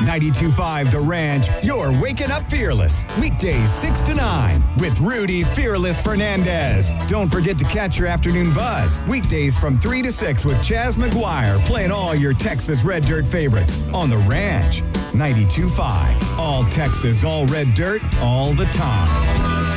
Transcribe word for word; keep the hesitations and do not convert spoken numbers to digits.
ninety-two point five The Ranch, you're waking up fearless. Weekdays six to nine with Rudy Fearless Fernandez. Don't forget to catch your afternoon buzz. Weekdays from three to six with Chaz McGuire playing all your Texas Red Dirt favorites on The Ranch. ninety-two point five. All Texas, all red dirt, all the time.